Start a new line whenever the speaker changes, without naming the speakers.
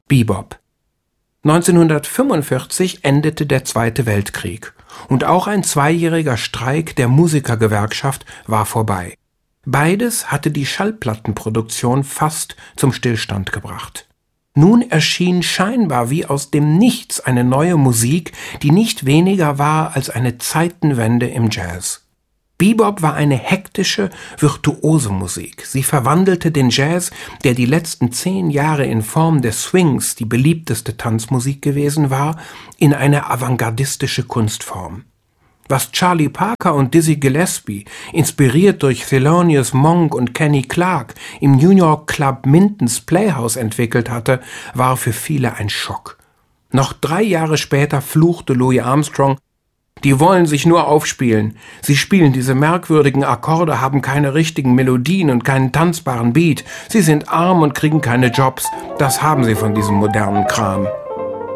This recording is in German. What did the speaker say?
Bebop. 1945 endete der Zweite Weltkrieg und auch ein 2-jähriger Streik der Musikergewerkschaft war vorbei. Beides hatte die Schallplattenproduktion fast zum Stillstand gebracht. Nun erschien scheinbar wie aus dem Nichts eine neue Musik, die nicht weniger war als eine Zeitenwende im Jazz. Bebop war eine hektische, virtuose Musik. Sie verwandelte den Jazz, der die letzten 10 Jahre in Form des Swings die beliebteste Tanzmusik gewesen war, in eine avantgardistische Kunstform. Was Charlie Parker und Dizzy Gillespie, inspiriert durch Thelonious Monk und Kenny Clarke, im New York Club Minton's Playhouse entwickelt hatte, war für viele ein Schock. Noch 3 Jahre später fluchte Louis Armstrong: Die wollen sich nur aufspielen. Sie spielen diese merkwürdigen Akkorde, haben keine richtigen Melodien und keinen tanzbaren Beat. Sie sind arm und kriegen keine Jobs. Das haben sie von diesem modernen Kram.